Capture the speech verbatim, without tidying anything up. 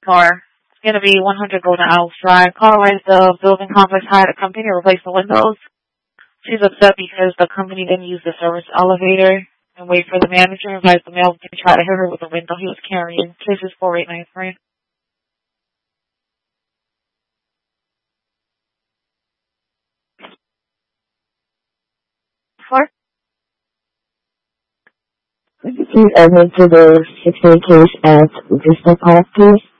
Car. It's going to be one hundred Golden Isles Drive. Call arrives the building complex hired a company to replace the windows. She's upset because the company didn't use the service elevator and wait for the manager. Advised the male to try to hit her with the window he was carrying. Case is four eight nine three. Four? Please admit to the six-day case at Vista Park, please.